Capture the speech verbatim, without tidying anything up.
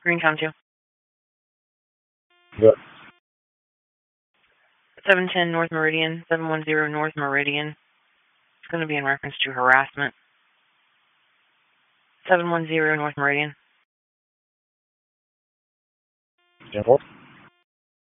Greentown two. Good. seven ten North Meridian, seven one zero North Meridian. It's going to be in reference to harassment. seven one zero North Meridian. ten four.